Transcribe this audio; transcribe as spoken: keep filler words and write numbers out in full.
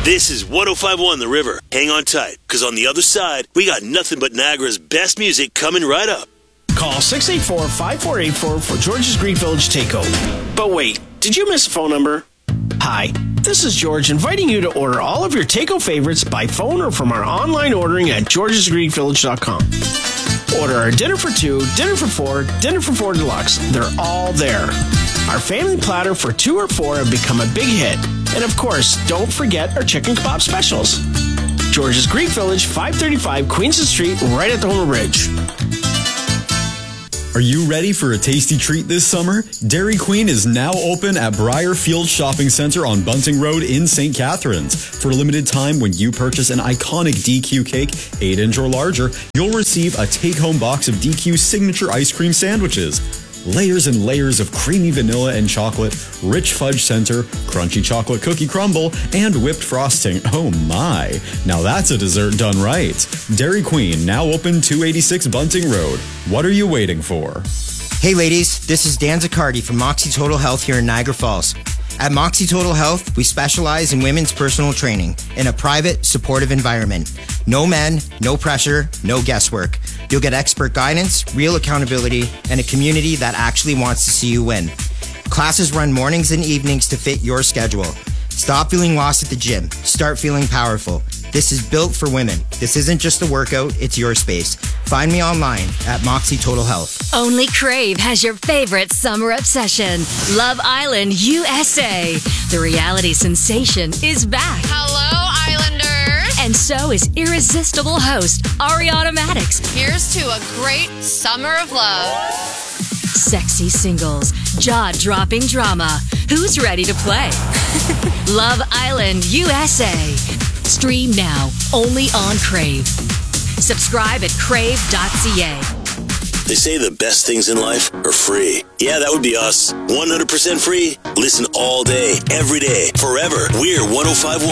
This is one oh five point one The River. Hang on tight, because on the other side, we got nothing but Niagara's best music coming right up. Call six eight four, five four eight four for George's Greek Village Takeover. But wait, did you miss a phone number? Hi, this is George inviting you to order all of your Takeo favorites by phone or from our online ordering at georges greek village dot com. Order our dinner for two, dinner for four, dinner for four deluxe. They're all there. Our family platter for two or four have become a big hit. And of course, don't forget our chicken kebab specials. George's Greek Village, five thirty-five Queenston Street, right at the Homer Ridge. Are you ready for a tasty treat this summer? Dairy Queen is now open at Briarfield Shopping Center on Bunting Road in Saint Catharines. For a limited time, when you purchase an iconic D Q cake, eight inch or larger, you'll receive a take-home box of D Q's signature ice cream sandwiches. Layers and layers of creamy vanilla and chocolate, rich fudge center, crunchy chocolate cookie crumble, and whipped frosting. Oh my! Now that's a dessert done right. Dairy Queen, now open two eighty-six Bunting Road. What are you waiting for? Hey ladies, this is Dan Zaccardi from Moxie Total Health here in Niagara Falls. At Moxie Total Health, we specialize in women's personal training in a private, supportive environment. No men, no pressure, no guesswork. You'll get expert guidance, real accountability, and a community that actually wants to see you win. Classes run mornings and evenings to fit your schedule. Stop feeling lost at the gym. Start feeling powerful. This is built for women. This isn't just a workout, it's your space. Find me online at Moxie Total Health. Only Crave has your favorite summer obsession, Love Island U S A. The reality sensation is back. Hello, Islanders. And so is irresistible host Ariana Maddox. Here's to a great summer of love. Sexy singles, jaw-dropping drama. Who's ready to play? Love Island U S A. Stream now, only on Crave. Subscribe at crave dot c a. They say the best things in life are free. Yeah, that would be us. one hundred percent free. Listen all day, every day, forever. We're one oh five point one.